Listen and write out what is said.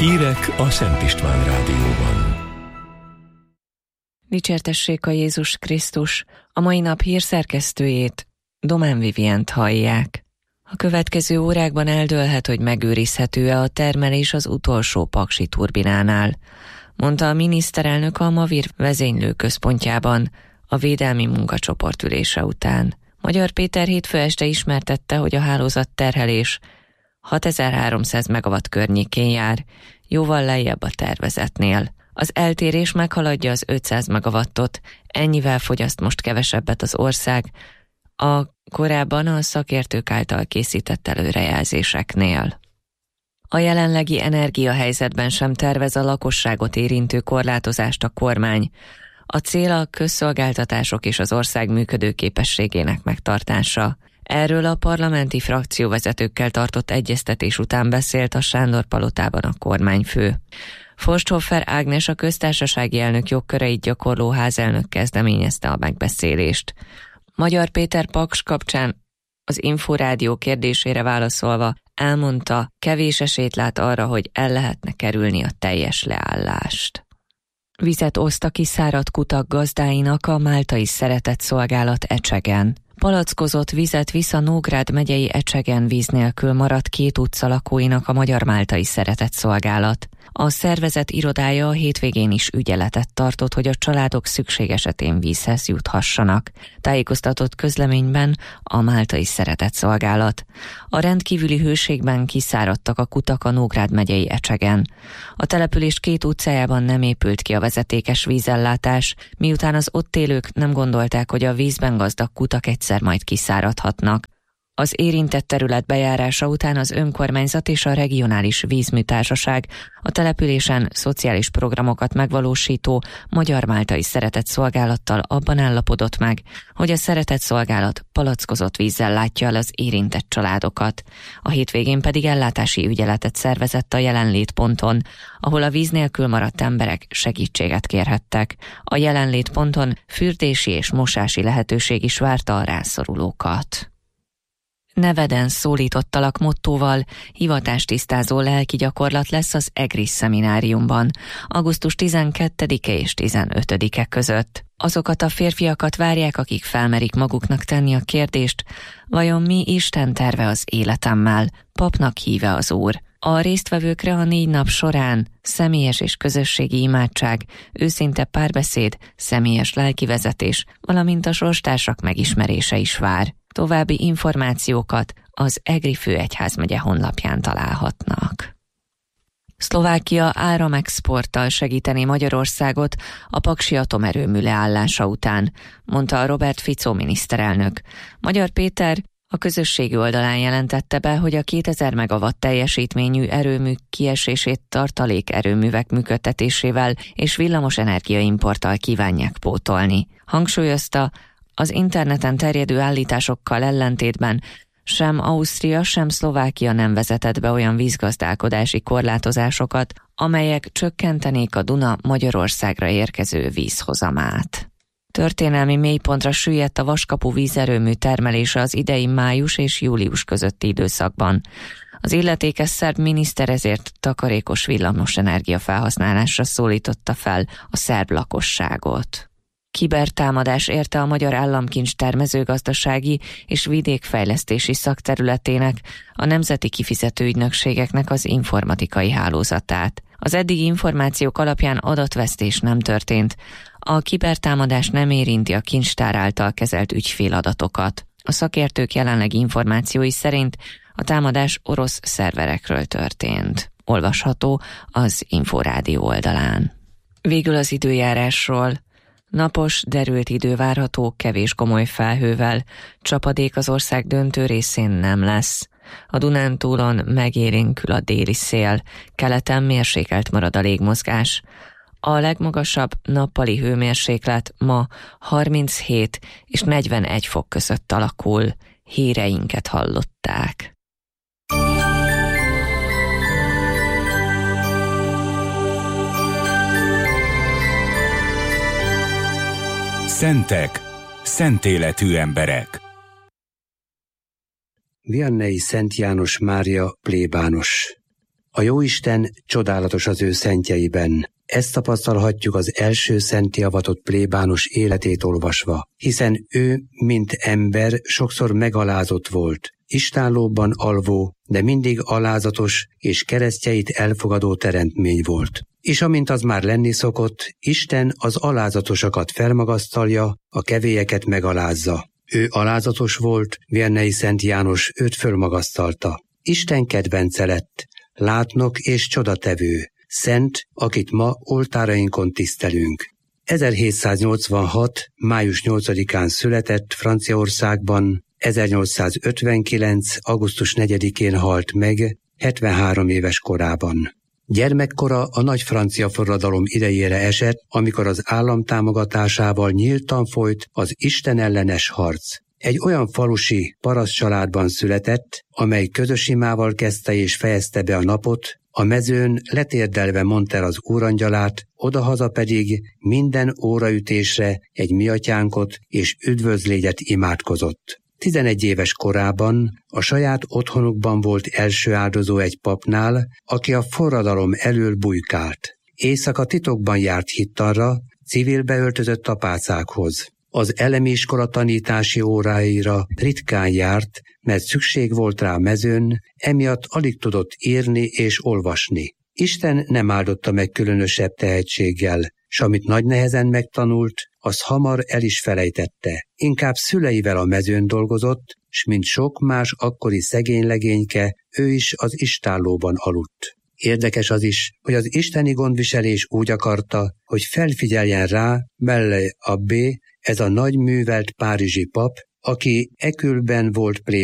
Hírek a Szent István Rádióban. Dicsértessék a Jézus Krisztus, a mai nap hírszerkesztőjét, Domán Vivient hallják. A következő órákban eldőlhet, hogy megőrizhető-e a termelés az utolsó paksi turbinánál, mondta a miniszterelnök a Mavir vezénylőközpontjában a védelmi munkacsoport ülése után. Magyar Péter hétfő este ismertette, hogy a hálózat terhelés 6300 megawatt környékén jár, jóval lejjebb a tervezetnél. Az eltérés meghaladja az 500 megawattot, ennyivel fogyaszt most kevesebbet az ország, a korábban a szakértők által készített előrejelzéseknél. A jelenlegi energiahelyzetben sem tervez a lakosságot érintő korlátozást a kormány. A cél a közszolgáltatások és az ország működőképességének megtartása. Erről a parlamenti frakcióvezetőkkel tartott egyeztetés után beszélt a Sándor-palotában a kormányfő. Forsthofer Ágnes, a köztársasági elnök jogköreit gyakorló házelnök kezdeményezte a megbeszélést. Magyar Péter paks kapcsán az Inforádió kérdésére válaszolva elmondta, kevés esélyt lát arra, hogy el lehetne kerülni a teljes leállást. Vizet oszt a kiszáradt kutak gazdáinak a Máltai Szeretetszolgálat Ecsegen. Palackozott vizet visz a Nógrád megyei Ecsegen víz nélkül maradt 2 utca lakóinak a Magyar Máltai Szeretetszolgálat. A szervezet irodája a hétvégén is ügyeletet tartott, hogy a családok szükség esetén vízhez juthassanak. Tájékoztatott közleményben a Máltai Szeretetszolgálat. A rendkívüli hőségben kiszáradtak a kutak a Nógrád megyei Ecsegen. A település 2 utcájában nem épült ki a vezetékes vízellátás, miután az ott élők nem gondolták, hogy a vízben gazdag kutak egyszer majd kiszáradhatnak. Az érintett terület bejárása után az önkormányzat és a regionális vízműtársaság a településen szociális programokat megvalósító Magyar Máltai Szeretetszolgálattal abban állapodott meg, hogy a Szeretetszolgálat palackozott vízzel látja el az érintett családokat. A hétvégén pedig ellátási ügyeletet szervezett a jelenlétponton, ahol a víz nélkül maradt emberek segítséget kérhettek. A jelenlétponton fürdési és mosási lehetőség is várta a rászorulókat. Neveden szólítottalak mottóval hivatástisztázó lelki gyakorlat lesz az EGRIS szemináriumban, augusztus 12-e és 15-e között. Azokat a férfiakat várják, akik felmerik maguknak tenni a kérdést, vajon mi Isten terve az életemmel, papnak híve az Úr. A résztvevőkre a 4 nap során személyes és közösségi imádság, őszinte párbeszéd, személyes lelkivezetés, valamint a sorstársak megismerése is vár. További információkat az EGRI főegyházmegye honlapján találhatnak. Szlovákia áramexporttal segíteni Magyarországot a paksi atomerőmű leállása után, mondta Robert Fico miniszterelnök. Magyar Péter a közösségi oldalán jelentette be, hogy a 2000 megawatt teljesítményű erőmű kiesését tartalékerőművek működtetésével és villamosenergia importtal kívánják pótolni. Hangsúlyozta, az interneten terjedő állításokkal ellentétben sem Ausztria, sem Szlovákia nem vezetett be olyan vízgazdálkodási korlátozásokat, amelyek csökkentenék a Duna Magyarországra érkező vízhozamát. Történelmi mélypontra süllyedt a Vaskapu vízerőmű termelése az idei május és július közötti időszakban. Az illetékes szerb miniszter ezért takarékos villamosenergia felhasználásra szólította fel a szerb lakosságot. Kibertámadás érte a Magyar Államkincstár mezőgazdasági és vidékfejlesztési szakterületének, a nemzeti kifizetőügynökségeknek az informatikai hálózatát. Az eddigi információk alapján adatvesztés nem történt. A kibertámadás nem érinti a kincstár által kezelt ügyféladatokat. A szakértők jelenlegi információi szerint a támadás orosz szerverekről történt. Olvasható az Inforádió oldalán. Végül az időjárásról. Napos, derült idő várható, kevés komoly felhővel, csapadék az ország döntő részén nem lesz. A Dunántúlon megélénkül a déli szél, keleten mérsékelt marad a légmozgás. A legmagasabb nappali hőmérséklet ma 37 és 41 fok között alakul. Híreinket hallották. Szentek, szentéletű emberek. Vianney Szent János Mária plébános. A Jóisten csodálatos az ő szentjeiben. Ezt tapasztalhatjuk az első szentté avatott plébános életét olvasva, hiszen ő, mint ember, sokszor megalázott volt, istállóban alvó, de mindig alázatos és keresztjeit elfogadó teremtmény volt. És amint az már lenni szokott, Isten az alázatosakat felmagasztalja, a kevélyeket megalázza. Ő alázatos volt, Vianney Szent János őt fölmagasztalta. Isten kedvence lett, látnok és csodatevő, szent, akit ma oltárainkon tisztelünk. 1786. május 8-án született Franciaországban, 1859. augusztus 4-én halt meg, 73 éves korában. Gyermekkora a nagy francia forradalom idejére esett, amikor az állam támogatásával nyíltan folyt az istenellenes harc. Egy olyan falusi paraszt családban született, amely közös imával kezdte és fejezte be a napot, a mezőn letérdelve mondta el az úrangyalát, odahaza pedig minden óraütésre egy miatyánkot és üdvözlégyet imádkozott. 11 éves korában a saját otthonukban volt első áldozó egy papnál, aki a forradalom elől bujkált. Éjszaka titokban járt hittanra, civilbe öltözött apácákhoz. Az elemi iskola tanítási óráira ritkán járt, mert szükség volt rá mezőn, emiatt alig tudott írni és olvasni. Isten nem áldotta meg különösebb tehetséggel, s amit nagy nehezen megtanult, az hamar el is felejtette. Inkább szüleivel a mezőn dolgozott, s mint sok más akkori szegény legényke, ő is az istállóban aludt. Érdekes az is, hogy az isteni gondviselés úgy akarta, hogy felfigyeljen rá Melley abbé, ez a nagy művelt párizsi pap, aki Écueilben volt